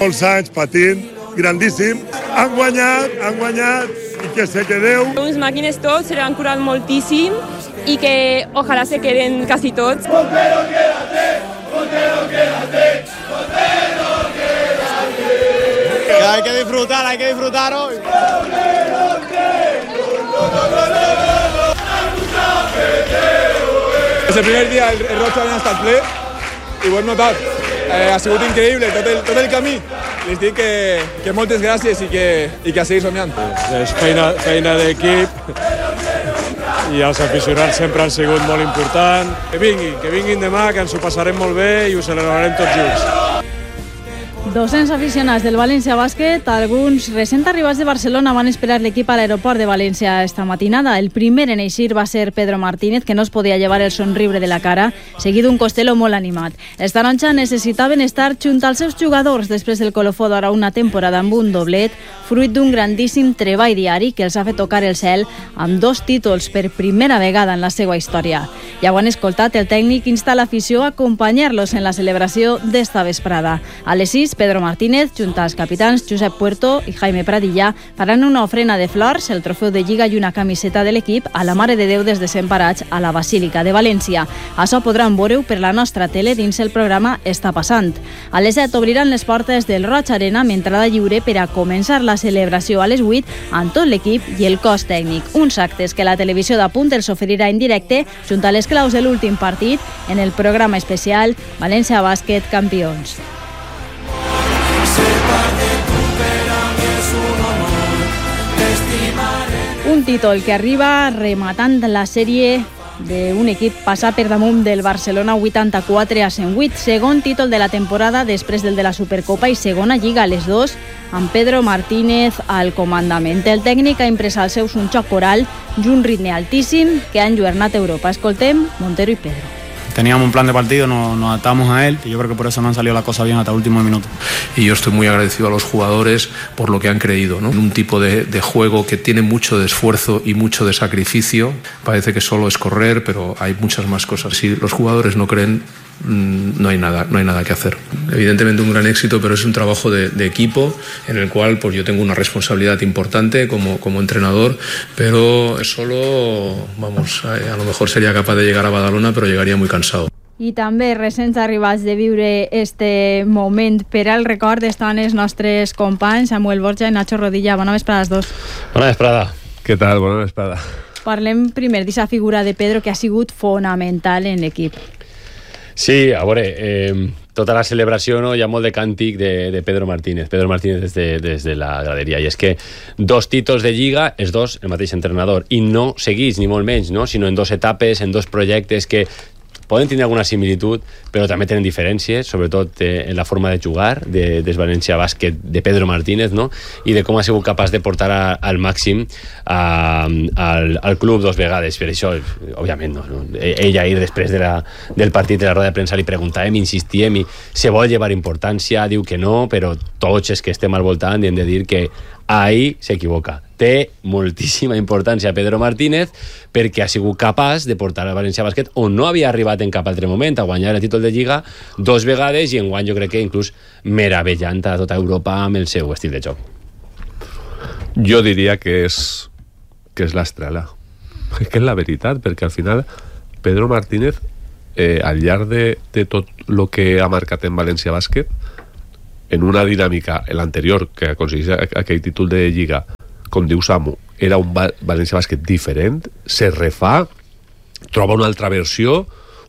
Molts anys patint, grandíssim. Han guanyat i que se quedeu. Uns màquines tots, se l'han curat moltíssim i que ojalà se queden quasi tots. Portero, quédate, portero, quédate, portero, quédate. Hay que disfrutar hoy. És el primer dia, el Roig ha estat ple i ho hem notat. Ha sigut increïble tot el camí. Les dic que moltes gràcies i que a seguir somiant. És feina d'equip i els aficionats sempre han sigut molt important. Que vinguin demà, que ens ho passarem molt bé i ho celebrarem tots junts. 200 aficionats del València Bàsquet, alguns recent arribats de Barcelona, van esperar l'equip a l'aeroport de València esta matinada. El primer en eixir va ser Pedro Martínez, que no es podia llevar el somriure de la cara, seguit d'un Costello molt animat. Els taronja necessitaven estar junt als seus jugadors després del colofó d'ara una temporada amb un doblet, fruit d'un grandíssim treball diari que els ha fet tocar el cel amb 2 títols per primera vegada en la seva història. Ja ho han escoltat, el tècnic insta l'afició a acompanyar-los en la celebració d'esta vesprada. A les 6, Pedro Martínez, junt als capitans Josep Puerto i Jaime Pradilla, faran una ofrena de flors, el trofeu de Lliga i una camiseta de l'equip a la Mare de Déu des de Desemparats a la Basílica de València. Això podran veure-ho per la nostra tele dins el programa Està passant. A les 7 obriran les portes del Roig Arena amb entrada lliure per a començar la celebració a les 8 amb tot l'equip i el cos tècnic. Uns actes que la televisió d'Apunt els oferirà en directe junt a les claus de l'últim partit en el programa especial València Bàsquet Campions. Un títol que arriba rematant la sèrie d'un equip passat per damunt del Barcelona 84 a 108, segon títol de la temporada després del de la Supercopa i segona Lliga, les dos amb Pedro Martínez al comandament. El tècnic ha imprès als seus un xoc coral i un ritme altíssim que ha enlluernat Europa. Escoltem Montero y Pedro. Teníamos un plan de partido, nos adaptamos a él y yo creo que por eso no han salido las cosas bien hasta el último minuto. Y yo estoy muy agradecido a los jugadores por lo que han creído, ¿no? Un tipo de juego que tiene mucho de esfuerzo y mucho de sacrificio. Parece que solo es correr, pero hay muchas más cosas. Si los jugadores no creen, no hay nada que hacer. Evidentemente un gran éxito, pero es un trabajo de equipo en el cual pues yo tengo una responsabilidad importante como entrenador, pero solo, a lo mejor sería capaz de llegar a Badalona, pero llegaría muy cansado. I també recents arribats de viure este moment per al record estan els nostres companys Samuel Borja i Nacho Rodilla. Bona vesprada als dos. Bona vesprada. Què tal? Bona vesprada. Parlem primer d'aquesta figura de Pedro que ha sigut fonamental en l'equip. Sí, a veure, tota la celebració, no, hi ha molt de càntic de Pedro Martínez des de la graderia, i és que 2 títols de Lliga, els dos el mateix entrenador, i no seguits ni molt menys, no? Sinó en 2 etapes, en 2 projectes que poden tenir alguna similitud, però també tenen diferències, sobretot en la forma de jugar del València Bàsquet de Pedro Martínez, no? I de com ha sigut capaç de portar al màxim al club 2 vegades. Per això, òbviament, no? Ell ahir, després del partit de la roda de premsa, li preguntàvem, insistíem, i se vol llevar importància, diu que no, però tots els que estem al voltant hem de dir que ahir s'equivoca. Té moltíssima importància Pedro Martínez perquè ha sigut capaç de portar el València Bàsquet on no havia arribat en cap altre moment, a guanyar el títol de Lliga 2 vegades, i enguany jo crec que inclús meravellant a tota Europa amb el seu estil de joc. Jo diria que és l'estrela. És que és la veritat, perquè al final Pedro Martínez, al llarg de tot el que ha marcat en València Bàsquet, en una dinàmica, l'anterior, que aconseguís aquell títol de Lliga, com diu Samu, era un València Bàsquet diferent, se refà, troba una altra versió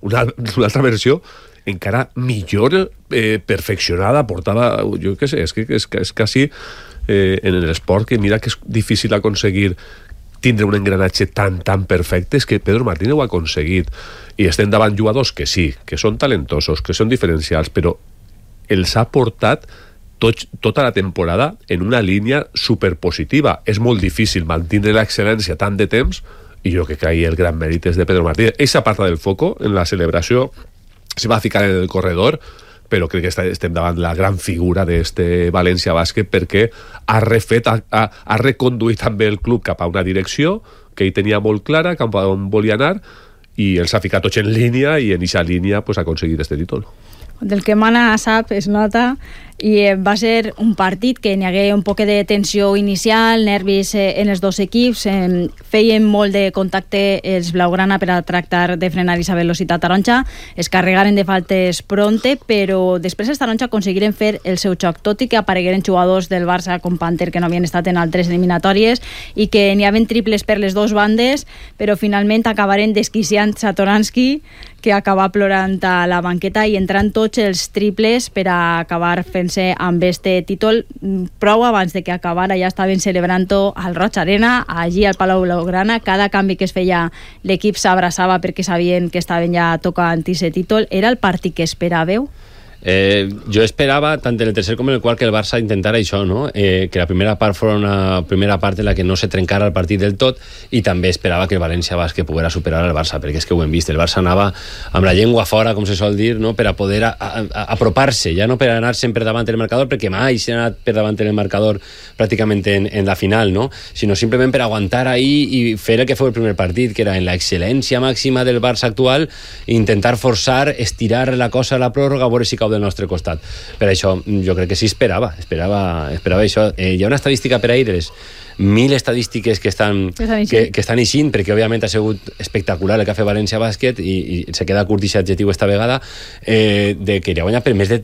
encara millor, perfeccionada, portada, jo què sé, és quasi en l'esport, que mira que és difícil aconseguir tindre un engranatge tan perfecte, és que Pedro Martínez ho ha aconseguit, i estem davant jugadors que sí, que són talentosos, que són diferencials, però els ha portat tota la temporada en una línia superpositiva. És molt difícil mantenir l'excel·lència tant de temps, i jo crec que ahí el gran mèrit és de Pedro Martínez. Ell s'aparta del foco en la celebració, se va ficar en el corredor, però crec que estem davant la gran figura d'este València Bàsquet, perquè ha reconduït també el club cap a una direcció que ell tenia molt clara, cap a on volia anar, i els ha ficat tots en línia, i en aquesta línia pues, ha aconseguit este títol. Del que mana sap es nota, I va ser un partit que n'hi hagué un poc de tensió inicial, nervis en els dos equips, feien molt de contacte els blaugrana per a tractar de frenar aquesta velocitat taronja, es carregaren de faltes pronte, però després els taronja aconseguiren fer el seu xoc, tot i que aparegueren jugadors del Barça com Panther que no havien estat en altres eliminatòries i que n'hi havien triples per les dues bandes, però finalment acabaren desquiciant Satoransky, que acaba plorant a la banqueta i entrant tots els triples per a acabar fent-se amb este títol. Prou abans de que acabara ja estaven celebrant-ho al Roig Arena, allí al Palau Blaugrana. Cada canvi que es feia l'equip s'abraçava perquè sabien que estaven ja tocant aquest títol. Era el partit que esperàveu? Jo esperava, tant en el tercer com en el quart, que el Barça intentara això, no? Que la primera part fos una primera part en la que no se trencara el partit del tot, i també esperava que el València Bàsquet poguera superar el Barça, perquè és que ho hem vist, el Barça anava amb la llengua fora, com se sol dir, no? Per a poder apropar-se, ja no per anar sempre davant del marcador, perquè mai s'ha anat per davant del marcador pràcticament en la final, no? Sinó simplement per aguantar ahí i fer el que fou el primer partit, que era en la excel·lència màxima del Barça actual, intentar forçar, estirar la cosa a la pròrroga, a veure si cau del nostre costat. Per això jo crec que sí esperava això. Hi ha una estadística per ahir, les 1.000 estadístiques que estan eixint, perquè òbviament ha sigut espectacular el que ha fet València Bàsquet i se queda curt aquest adjectiu esta vegada, de que li ha guanyat per més de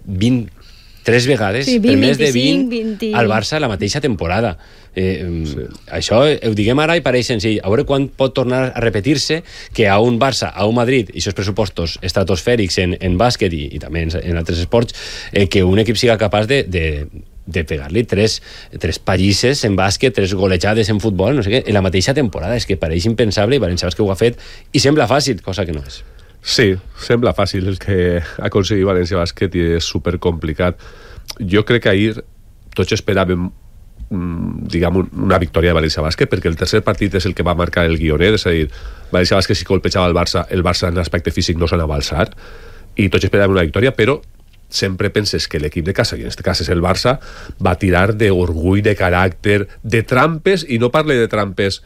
3 vegades, sí, 20, per més de 20 al Barça la mateixa temporada. Això ho diguem ara i pareix senzill. A veure quan pot tornar a repetir-se que a un Barça, a un Madrid, i aquests pressupostos estratosfèrics en bàsquet i també en altres esports, que un equip siga capaç de pegar-li tres pallisses en bàsquet, 3 golejades en futbol, no sé què, en la mateixa temporada. És que pareix impensable, i València Bàsquet ho ha fet i sembla fàcil, cosa que no és. Sí, sembla fàcil el que ha aconseguit València Bàsquet i és supercomplicat. Jo crec que ahir tots esperàvem una victòria de València Bàsquet, perquè el tercer partit és el que va marcar el guionet, és a dir, València Bàsquet si colpejava el Barça en aspecte físic no s'anava a alçar, i tots esperàvem una victòria, però sempre penses que l'equip de casa, i en aquest cas és el Barça, va tirar d'orgull, de caràcter, de trampes, i no parle de trampes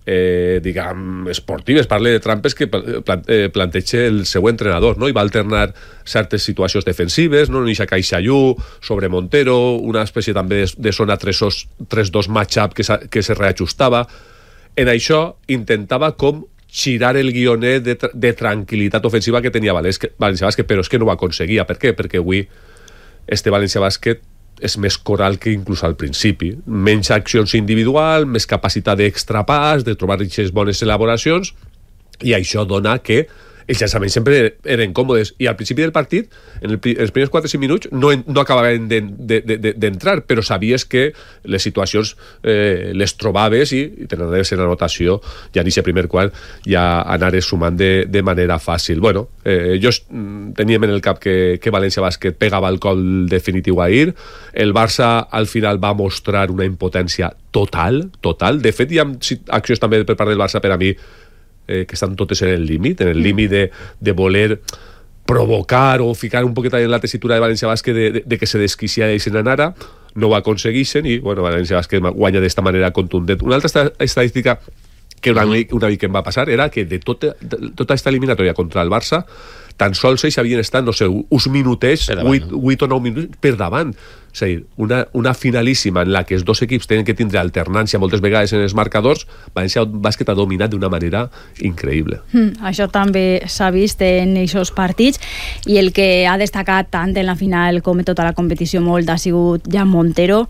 esportives, parle de trampes que planteja el seu entrenador, no? I va alternar certes situacions defensives, no? Nisha Caixallú sobre Montero, una espècie també de zona 3-2 match-up que se reajustava. En això intentava com girar el guionet de tranquil·litat ofensiva que tenia València Bàsquet, però és que no ho aconseguia. Per què? Perquè avui este València Bàsquet és més coral que inclús al principi. Menys accions individual, més capacitat d'extrapàs, de trobar aquestes bones elaboracions, i això dona que els llançaments sempre eren còmodes, i al principi del partit, en els primers 4-5 minuts no acabaven d'entrar, però sabies que les situacions les trobaves i t'anaves en anotació, ja en aquest primer quart ja anaves sumant de manera fàcil. Bueno, jo teníem en el cap que València Bàsquet pegava el col definitiu ahir. El Barça al final va mostrar una impotència total. De fet, hi ha accions també per part del Barça per a mi que estan totes en el límit de voler provocar o ficar un poquet en la tessitura de València Bàsquet de que se desquicia i se n'anara. No ho aconsegueixen i València Bàsquet guanya d'esta manera contundent. Una altra estadística que una mica em va passar era que de tota aquesta eliminatòria contra el Barça tan sols ells havien estat, no sé, uns minutets, 8 o 9 minuts per davant. És a dir, una finalíssima en la que els dos equips tenen que tindre alternància moltes vegades en els marcadors. València Bàsquet ha dominat d'una manera increïble. Això també s'ha vist en aquests partits, i el que ha destacat tant en la final com en tota la competició molt ha sigut Jan Montero.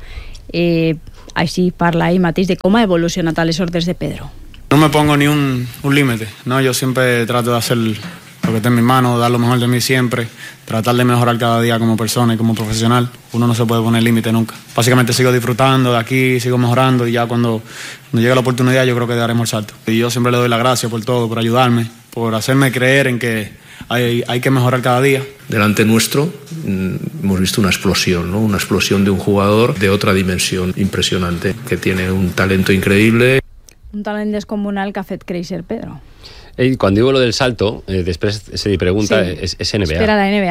Així parla ell mateix de com ha evolucionat a les ordres de Pedro. No me pongo ni un límite, ¿no? Yo siempre trato de hacer lo que esté en mis manos, dar lo mejor de mí siempre, tratar de mejorar cada día como persona y como profesional. Uno no se puede poner límite nunca. Básicamente sigo disfrutando de aquí, sigo mejorando, y ya cuando llegue la oportunidad yo creo que daremos el salto. Y yo siempre le doy las gracias por todo, por ayudarme, por hacerme creer en que hay que mejorar cada día. Delante nuestro hemos visto una explosión, ¿no? Una explosión de un jugador de otra dimensión impresionante, que tiene un talento increíble. Un talent descomunal que ha fet créixer Pedro. Quan diu lo del salto, després se li pregunta, és NBA. Espera la NBA.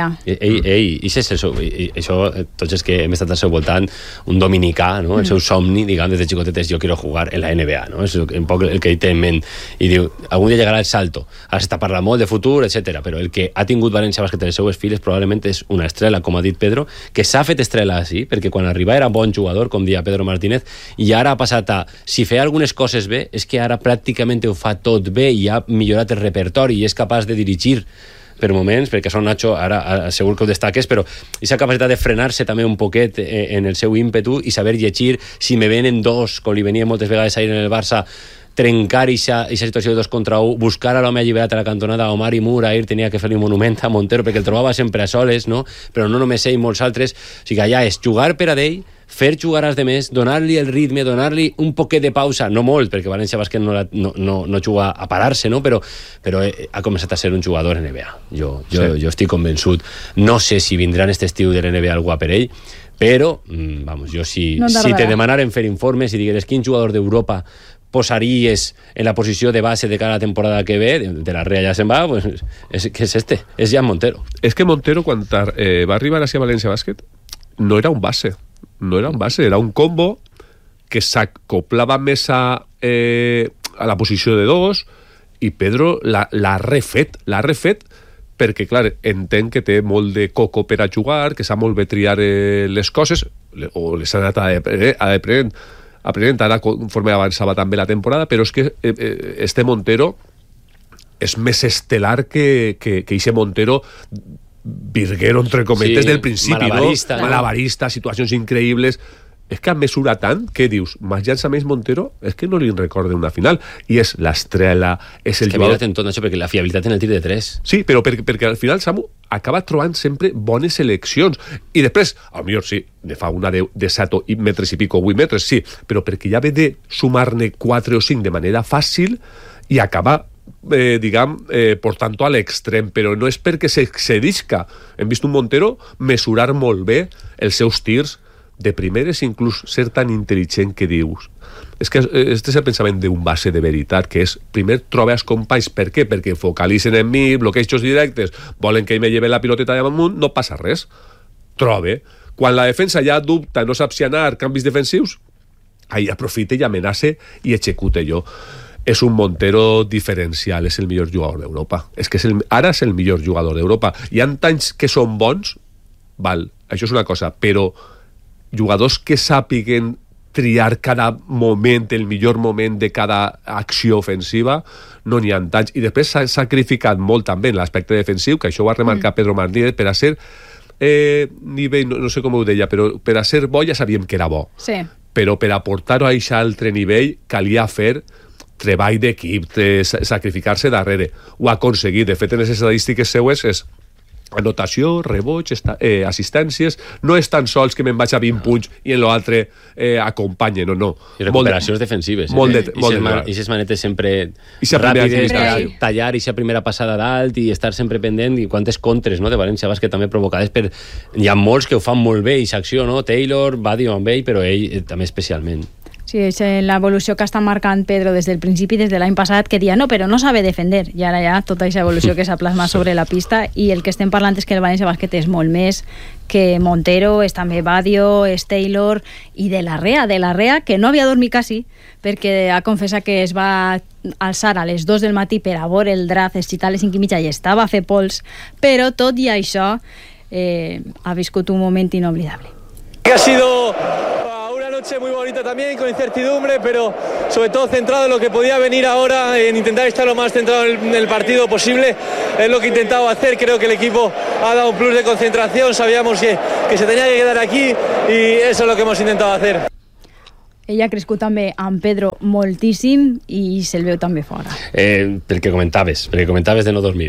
Això, tots els que hem estat al seu voltant, un dominicà, no? El seu somni, diguem, des de xicotet és jo quiero jugar en la NBA, no? És un poc el que ell té en ment. I diu, algun dia llegarà el salto. Ara s'està parlant molt de futur, etc. Però el que ha tingut València Bàsquet en les seues files probablement és una estrella, com ha dit Pedro, que s'ha fet estrella així, perquè quan arriba era bon jugador, com dia Pedro Martínez, i ara ha passat a, si feia algunes coses bé, és que ara pràcticament ho fa tot bé i ha millorat el repertori i és capaç de dirigir per moments, perquè això Nacho ara segur que ho destaques, però aquesta capacitat de frenar-se també un poquet en el seu ímpetu i saber llegir, si me venen dos, com li venia moltes vegades ahir en el Barça, trencar aquesta situació de 2 contra 1, buscar a l'home alliberat a la cantonada. Omar i Mur ahir tenia que fer-li monument a Montero perquè el trobava sempre a soles, no? Però no només ell, molts altres. O sigui, allà és jugar per a d'ell, fer jugar als demés, donar-li el ritme, donar-li un poquet de pausa, no molt, perquè València Bàsquet no juga a parar-se, no? Però ha començat a ser un jugador NBA. Jo estic convençut. No sé si vindran este estiu de l'NBA algú per ell, però, jo si te demanaren fer informes i digueres quin jugador d'Europa posaries en la posició de base de cada temporada que ve, de la Rea ja se'n va, pues, és Jan Montero. És que Montero, quan va arribar a València Bàsquet, no era un base, era un combo que s'acoplava més a la posició de 2, i Pedro l'ha refet perquè, clar, entenc que té molt de coco per a jugar, que sap molt bé triar les coses, o les ha anat aprenent ara conforme avançava també la temporada, però és que este Montero és més estel·lar que ixe Montero virguero, entre cometes, del principi, malabarista, situacions increïbles. És que mesura tant que dius, més llançaments Montero, és que no li recorda una final, i és l'estrella, és el jugador... És que mira tot, Nacho, perquè la fiabilitat en el tir de 3. Sí, però perquè al final Samu acaba trobant sempre bones seleccions, i després, potser sí, ne fa una de 7 metres i pico, 8 metres, sí, però perquè ja ve de sumar-ne 4 o 5 de manera fàcil i acaba portant-ho a l'extrem, però no és perquè s'excedisca. Hem vist un Montero mesurar molt bé els seus tirs de primeres, inclús ser tan intel·ligent que dius. És que este és el pensament d'un base de veritat, que és, primer troba els companys. Per què? Perquè focalitzen en mi, bloquejos directes, volen que ell me lleve la piloteta damunt, no passa res. Trobe. Quan la defensa ja dubta, no sap si anar, canvis defensius, ahí aprofite i amenace i execute jo. És un Montero diferencial, és el millor jugador d'Europa. És que ara és el millor jugador d'Europa. Hi ha anys que són bons, val, això és una cosa, però jugadors que sàpiguen triar cada moment, el millor moment de cada acció ofensiva, no n'hi ha tants. I després s'ha sacrificat molt també en l'aspecte defensiu, que això ho va remarcar Pedro Martínez, per a ser nivell, no sé com ho deia, però per a ser bo ja sabíem que era bo. Sí. Però per aportar-ho a aquest altre nivell calia fer treball d'equip, sacrificar-se darrere. Ho ha aconseguit. De fet, en les estadístiques seues és anotació, reboig, assistències. No és tan sols que me'n vaig a 20 punts i en l'altre acompanye, no. I recuperacions defensives. I aquestes manetes sempre ràpides, tallar i aquesta primera passada dalt i estar sempre pendent, i quantes contres, no, de València Bàsquet també provocades per... Hi ha molts que ho fan molt bé, aquesta acció, no? Taylor, Badio amb ell, però ell també especialment. Sí, és l'evolució que està marcant Pedro des del principi, des de l'any passat, que dia no, però no sabe defender, i ara ja tota aquesta evolució que s'ha plasmat sobre la pista, i el que estem parlant és que el València Bàsquet és molt més que Montero, és també Badio, és Taylor, i de la Rea, que no havia dormit quasi, perquè ha confessat que es va alçar a les 2 del matí per a veure el draft, excitar a les 5:30 i estava a fer pols, però tot i això ha viscut un moment inoblidable. Ha sido una noche muy bonita también, con incertidumbre, pero sobre todo centrado en lo que podía venir ahora, en intentar estar lo más centrado en el partido posible. Es lo que he intentado hacer. Creo que el equipo ha dado un plus de concentración, sabíamos que se tenía que quedar aquí y eso es lo que hemos intentado hacer. Ella ha crescut també amb Pedro moltíssim i se'l veu també fora. Pel que comentaves de no dormir.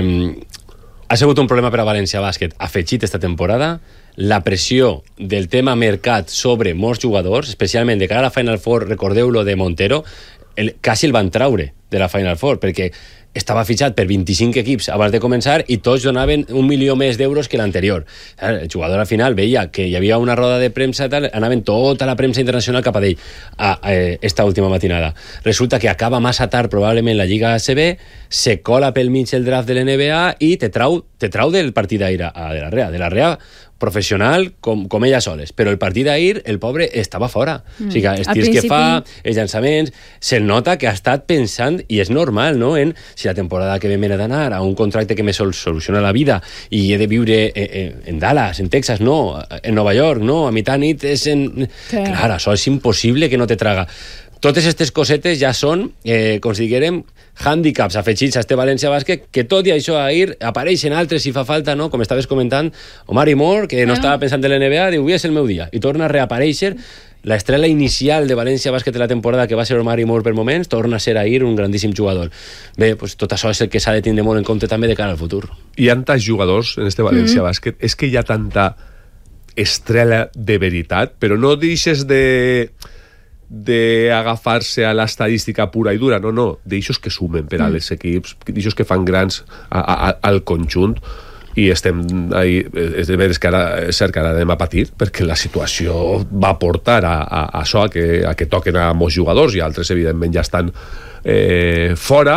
Ha sigut un problema per a València Bàsquet afegit esta temporada, la pressió del tema mercat sobre molts jugadors, especialment de cara a la Final Four. Recordeu-lo de Montero, quasi el van traure de la Final Four, perquè estava fitxat per 25 equips abans de començar i tots donaven 1 milió més d'euros que l'anterior. El jugador al final veia que hi havia una roda de premsa i tal, anaven tota la premsa internacional cap a ell esta última matinada. Resulta que acaba massa tard probablement la Lliga ACB, se cola pel mig el draft de l'NBA i te trau del partit d'ahir a De La Rea professional com ella soles, però el partit d'ahir el pobre estava fora. O sigui, els tirs que fa, els llançaments, se'l nota que ha estat pensant, i és normal, no?, en si la temporada que ve m'he d'anar a un contracte que me soluciona la vida i he de viure en Dallas, en Texas, no, en Nova York, no, a mitad nit és en... Sí. Clar, això és impossible que no te traga. Totes aquestes cosetes ja són, com si diguérem, hàndicaps afegits a este València Bàsquet, que tot i això ahir apareixen altres si fa falta, no? Com estaves comentant, Omari Moore, que no estava pensant en l'NBA, diu, avui és el meu dia, i torna a reaparèixer. L'estrella inicial de València Bàsquet de la temporada, que va ser Omari Moore per moments, torna a ser ahir un grandíssim jugador. Bé, pues tot això és el que s'ha de tindre molt en compte també de cara al futur. Hi ha tants jugadors en este València Bàsquet, és que hi ha tanta estrella de veritat, però no deixes de agafar-se a l'estadística pura i dura, no, d'aixos que sumen per als equips, d'aixos que fan grans al conjunt, i estem ahí, és de veres que ara és cert que ara anem a patir, perquè la situació va portar a això, a que toquen a molts jugadors, i altres evidentment ja estan fora,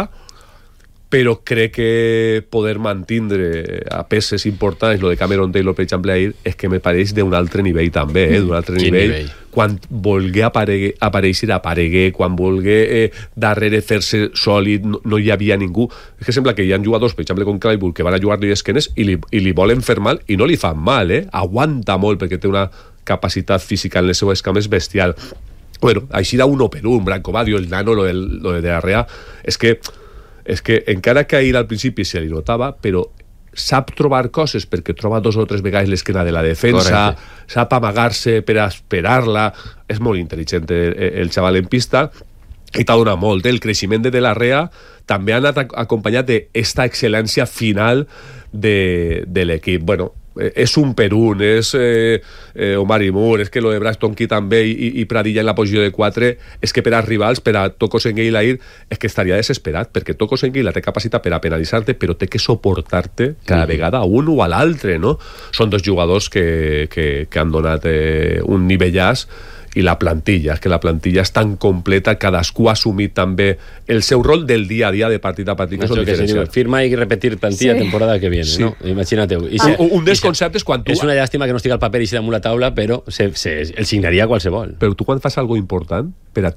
però crec que poder mantindre a peces importants lo de Cameron Taylor, per exemple, ahir, és que me pareix d'un altre nivell també, d'un altre nivell. Quan volgué aparèixer, aparegué, quan volgué darrere fer-se sòlid, no hi havia ningú. És que sembla que hi ha jugadors, per exemple, com Claypool, que van a jugar-li esquenes i li volen fer mal, i no li fan mal, aguanta molt, perquè té una capacitat física en les seues cames bestial. Bueno, així da uno per un, Branco Badio, el nano, lo de la Rea, és que encara que ahir al principi se li notava, però sap trobar coses, perquè troba 2 o 3 vegades l'esquena de la defensa. Correcte. Sap amagar-se per a esperar-la, és molt intel·ligent el xaval en pista, i t'ha donat molt. El creixement de la Rea també ha anat acompanyat d'esta excel·lència final de l'equip. Bueno, és un per un, és Omari Moore, és que lo de Braxton Key també i Pradilla en la posició de 4, és que per a rivals, per a Toko Sengeil ahir, és que estaria desesperat, perquè Toko Sengeil té capacitat per a penalitzar-te, però té que suportar-te cada vegada a un o a l'altre, no? Són 2 jugadors que han donat un nivellàs, i la plantilla, és que la plantilla és tan completa, cadascú ha assumit també el seu rol del dia a dia, de partit a partit, que són diferencials. Firma i repetir plantilla temporada que viene, ¿no? Imagínate. Un dels conceptes quan tu... És una llàstima que no estigui el paper i damunt la taula, però el signaria qualsevol. Però tu quan fas algo important, per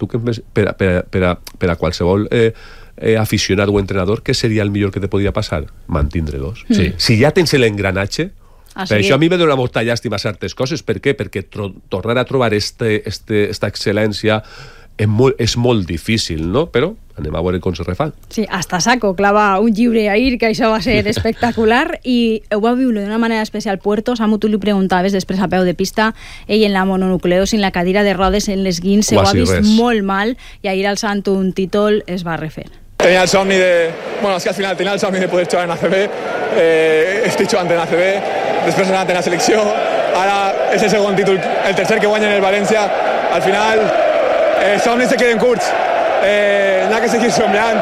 a qualsevol aficionat o entrenador, què seria el millor que te podria passar? Mantindre 2. Si ja tens l'engranatge, per això a mi me dona molta llàstima certes coses. Per què? Perquè tornar a trobar esta excel·lència és molt difícil, no? Però anem a veure com se refà. Sí, hasta Saco clava un llibre ahir, que això va ser espectacular, i ho va viure d'una manera especial Puerto. Samu, tu li preguntaves després a peu de pista, ell en la mononucleosi, en la cadira de rodes, en l'esguince, ho ha vist molt mal, i ahir alçant un títol es va refer. Tenía el somni de... Bueno, es que al final tenía el somni de poder jugar en ACB. Estic jugant en ACB, després he anat en la selecció, ara és el segon títol, el tercer que guanya en el València. Al final, els somnis se queden curts. N'ha que seguir somiant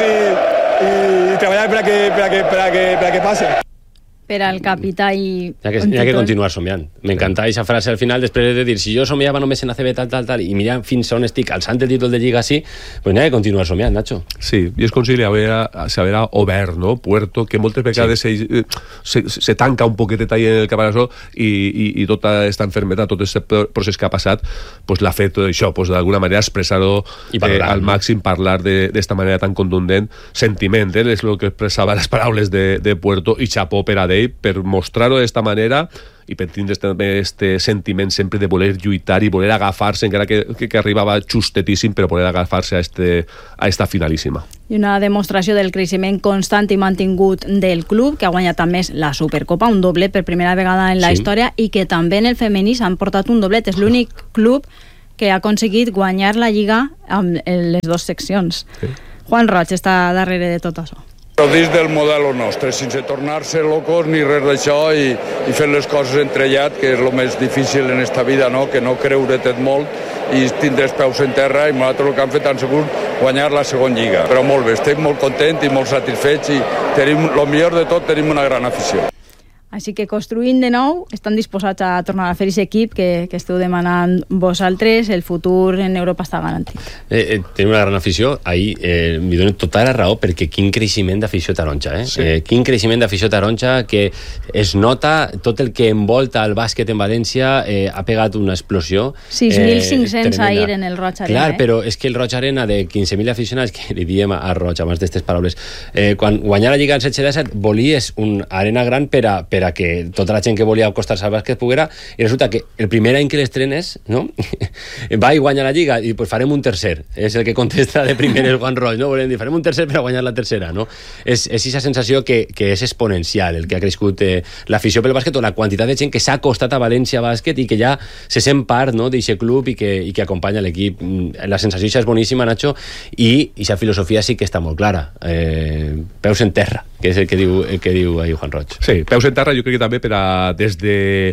i treballar per a que passe. Per al capità i... Hi ha que continuar somiant. M'encanta aquesta frase al final, després de dir, si jo somiava només en ACB tal, i mira fins on estic alçant el títol de Lliga així, pues n'hi ha que continuar somiant, Nacho. Sí, i és com si s'haguera obert, no? Puerto, que moltes vegades se tanca un poquetet ahí en el caparazó i tota aquesta enfermedad, tot aquest procés que ha passat, pues l'ha fet això, pues d'alguna manera expressar-ho al màxim, parlar d'esta manera tan contundent, sentiment, és el que expressava les paraules de Puerto, i xapó per a per mostrar-ho d'esta manera i per tindre este sentiment sempre de voler lluitar i voler agafar-se, encara que arribava justetíssim, però voler agafar-se a esta finalíssima. I una demostració del creixement constant i mantingut del club, que ha guanyat també la Supercopa, un doblet per primera vegada en la història, i que també en el femení s'han portat un doblet. És l'únic club que ha aconseguit guanyar la Lliga amb les 2 seccions. Juan Roig està darrere de tot això. Però dins del model nostre, sense tornar-se locos ni res d'això i fer les coses entrellat, que és el més difícil en esta vida, no? Que no creure-te't molt i tindre els peus en terra, i nosaltres el que hem fet han sigut guanyar la segona lliga. Però molt bé, estic molt content i molt satisfets i tenim, el millor de tot, tenim una gran afició. Així que construint de nou, estan disposats a tornar a fer aquest equip que esteu demanant vosaltres, el futur en Europa està garantit. Tenim una gran afició, ahir m'hi dono tota la raó, perquè quin creixement d'afició taronja, sí. Quin creixement d'afició taronja, que es nota tot el que envolta el bàsquet en València, ha pegat una explosió 6.500 ahir en el Roig Arena. Clar, però és que el Roig Arena de 15.000 aficionats, que li diem a Roig, abans d'aquestes paraules, quan guanyar la Lliga en 7-17 volies una arena gran per a que tota la gent que volia acostar-se al bàsquet poguera, i resulta que el primer any que l'estrenes, no? Va i guanya la Lliga, i pues farem un tercer. És el que contesta de primer el Juan Roig, no? Volem dir, farem un tercer per a guanyar la tercera, no? És aquesta sensació que és exponencial, el que ha crescut l'afició pel bàsquet, o la quantitat de gent que s'ha acostat a València Bàsquet i que ja se sent part, no?, d'aquest club i que acompanya l'equip. La sensació és boníssima, Nacho, i aquesta filosofia sí que està molt clara. Peus en terra, que és el que diu ahí Juan Roig. Sí, peus en terra, jo crec que també per a, des de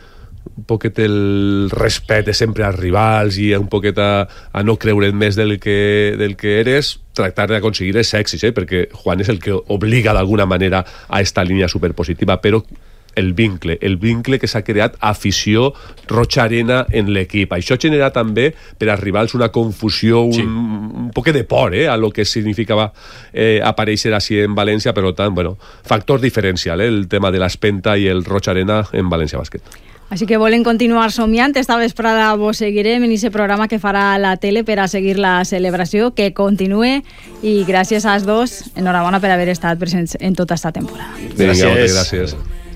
un poquet el respecte sempre als rivals i un poquet a no creure't més del que eres, tractar d'aconseguir els èxits, perquè Juan és el que obliga d'alguna manera a esta línia superpositiva, però el vincle que s'ha creat afició Roig Arena en l'equip. Això genera també per als rivals una confusió, un poc de por a lo que significava aparèixer així en València. Per tant, factor diferencial, el tema de l'Espenta i el Roig Arena en València Bàsquet. Així que volen continuar somiant. Esta vesprada vos seguirem en aquest programa que farà la tele per a seguir la celebració, que continue, i gràcies als dos, enhorabona per haver estat presents en tota esta temporada. Gràcies.